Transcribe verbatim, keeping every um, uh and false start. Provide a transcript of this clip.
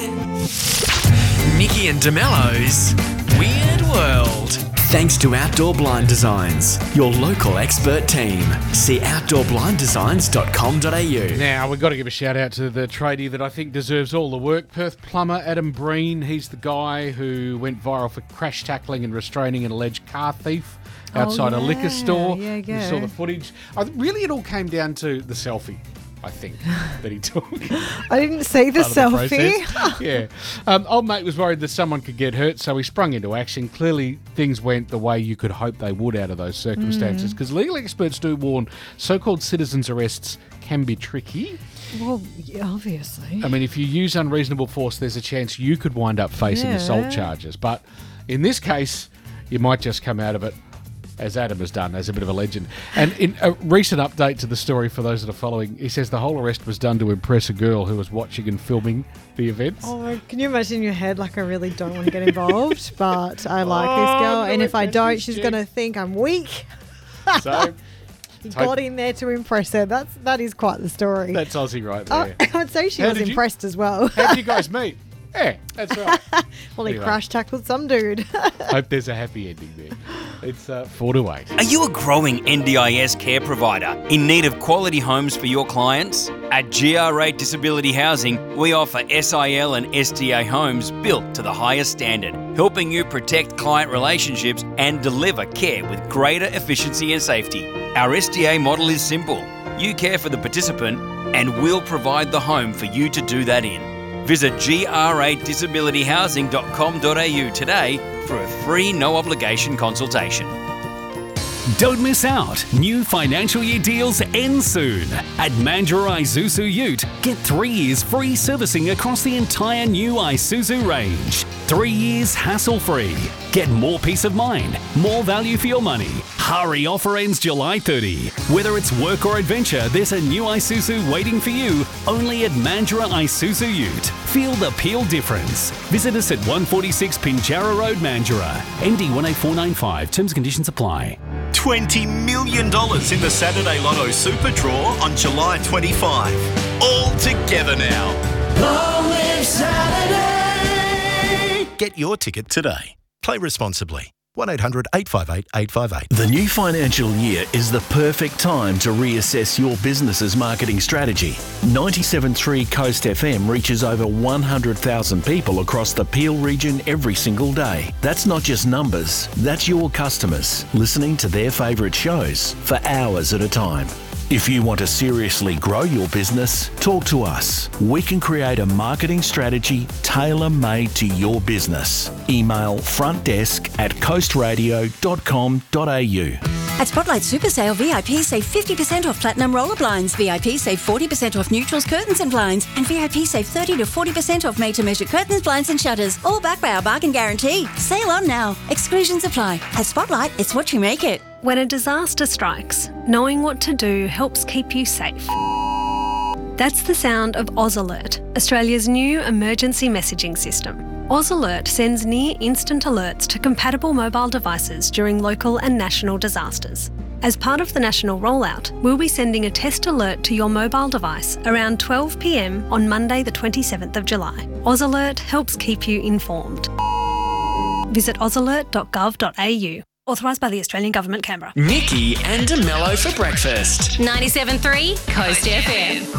Nikki and DeMello's Weird World. Thanks to Outdoor Blind Designs, your local expert team. See outdoor blind designs dot com dot a u. Now, we've got to give a shout out to the tradie that I think deserves all the work. Perth plumber Adam Breen. He's the guy who went viral for crash tackling and restraining an alleged car thief outside oh, yeah. a liquor store. Yeah, yeah. You saw the footage. I, really, it all came down to the selfie, I think, that he took. I didn't see the Part of the selfie. process. Yeah. Um, old mate was worried that someone could get hurt, so he sprung into action. Clearly, things went the way you could hope they would out of those circumstances, because mm. legal experts do warn so-called citizens' arrests can be tricky. Well, yeah, obviously. I mean, if you use unreasonable force, there's a chance you could wind up facing yeah. assault charges. But in this case, you might just come out of it, as Adam has done, as a bit of a legend. And in a recent update to the story, for those that are following, he says the whole arrest was done to impress a girl who was watching and filming the events. Oh, can you imagine in your head, like, I really don't want to get involved, but I like oh, this girl, no, and if I don't, she's check. going to think I'm weak. So... He got in there to impress her. That's that is quite the story. That's Aussie right there. Oh, I'd say she How was did you- impressed as well. How did you guys meet? Yeah, that's right. Well, he Anyway. crash tackled some dude. Hope there's a happy ending there. It's uh, four to eight. Are you a growing N D I S care provider in need of quality homes for your clients? At G R A Disability Housing, we offer S I L and S D A homes built to the highest standard, helping you protect client relationships and deliver care with greater efficiency and safety. Our S D A model is simple. You care for the participant and we'll provide the home for you to do that in. Visit G R A disability housing dot com dot a u today for a free no-obligation consultation. Don't miss out. New financial year deals end soon. At Mandurah Isuzu Ute, get three years free servicing across the entire new Isuzu range. Three years hassle-free. Get more peace of mind, more value for your money. Hurry, offer ends July thirtieth. Whether it's work or adventure, there's a new Isuzu waiting for you only at Mandurah Isuzu Ute. Feel the Peel difference. Visit us at one forty-six Pinjarra Road, Mandurah. M D one eight four nine five. Terms and conditions apply. twenty million dollars in the Saturday Lotto Super Draw on July twenty-fifth. All together now. Long live Saturday! Get your ticket today. Play responsibly. one eight hundred eight five eight eight five eight. The new financial year is the perfect time to reassess your business's marketing strategy. ninety-seven point three Coast F M reaches over one hundred thousand people across the Peel region every single day. That's not just numbers, that's your customers listening to their favourite shows for hours at a time. If you want to seriously grow your business, talk to us. We can create a marketing strategy tailor-made to your business. Email frontdesk at coast radio dot com dot a u. At Spotlight Super Sale, V I P save fifty percent off platinum roller blinds, V I P save forty percent off neutrals, curtains and blinds, and V I P save thirty to forty percent off made-to-measure curtains, blinds and shutters, all backed by our bargain guarantee. Sale on now. Exclusions apply. At Spotlight, it's what you make it. When a disaster strikes, knowing what to do helps keep you safe. That's the sound of Oz Alert, Australia's new emergency messaging system. Oz Alert sends near-instant alerts to compatible mobile devices during local and national disasters. As part of the national rollout, we'll be sending a test alert to your mobile device around twelve p m on Monday the twenty-seventh of July. Oz Alert helps keep you informed. Visit oz alert dot gov dot a u. Authorised by the Australian Government, Canberra. Nikki and DeMello for breakfast. ninety-seven point three Coast F M.